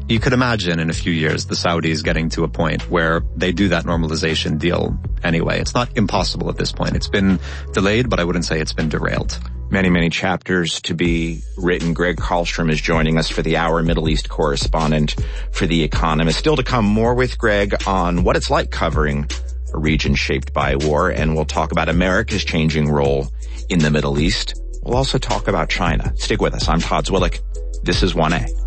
You could imagine in a few years the Saudis getting to a point where they do that normalization deal anyway. It's not impossible at this point. It's been delayed, but I wouldn't say it's been derailed. Many, many chapters to be written. Greg Carlstrom is joining us for the hour, Middle East correspondent for The Economist. Still to come, more with Greg on what it's like covering a region shaped by war, and we'll talk about America's changing role in the Middle East. We'll also talk about China. Stick with us. I'm Todd Zwillich. This is 1A.